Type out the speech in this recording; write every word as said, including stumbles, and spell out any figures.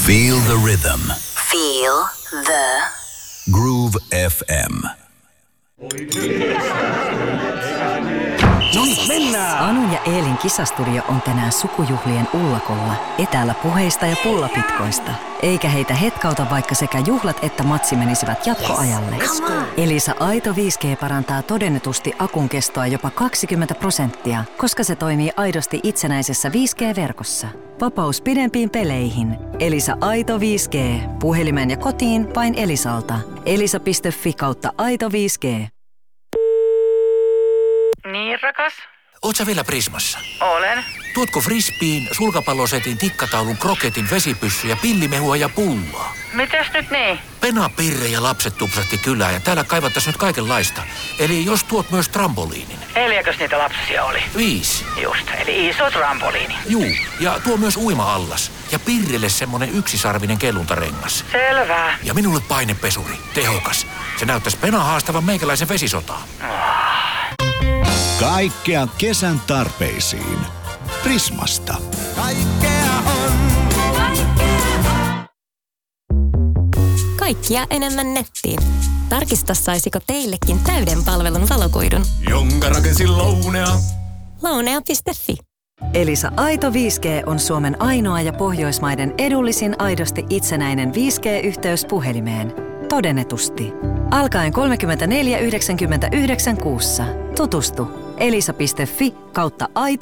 Feel the rhythm. Feel the Groove F M. No niin, mennään! Anu ja Eelin kisastudio on tänään sukujuhlien ullakolla, etäällä puheista ja pullapitkoista. Eikä heitä hetkauta, vaikka sekä juhlat että matsi menisivät jatkoajalle. Yes, Elisa Aito viisi G parantaa todennetusti akun kestoa jopa kaksikymmentä prosenttia, koska se toimii aidosti itsenäisessä viisi G-verkossa. Vapaus pidempiin peleihin. Elisa Aito viisi G. Puhelimeen ja kotiin vain Elisalta. elisa piste fi kautta Aito viisi G. Niin, rakas? Oot sä vielä Prismassa? Olen. Tuotko frisbeen, sulkapallosetin, tikkataulun, kroketin, vesipyssy ja pillimehua ja pullaa? Mites nyt niin? Pena, Pirre ja lapset tupsahti kylään ja täällä kaivattaisiin nyt kaikenlaista. Eli jos tuot myös trampoliinin. Neljäkös niitä lapsia oli? Viisi. Just, eli iso trampoliini. Juu, ja tuo myös uima-allas. Ja Pirrelle semmonen yksisarvinen kelluntarengas. Selvä. Ja minulle painepesuri. Tehokas. Se näyttäisi Pena haastavan meikäläisen vesisotaan. Kaikkea kesän tarpeisiin. Prismasta. Kaikkea on. Kaikkia enemmän nettiin. Tarkista, saisiko teillekin täyden palvelun valokuidun. Jonka rakensin Lounea. Lounea piste fi. Elisa Aito viisi G on Suomen ainoa ja Pohjoismaiden edullisin aidosti itsenäinen viisi G-yhteys puhelimeen. Todennetusti. Alkaen kolmekymmentäneljä yhdeksänkymmentäyhdeksän kuussa. Tutustu. elisa piste fi kautta Aito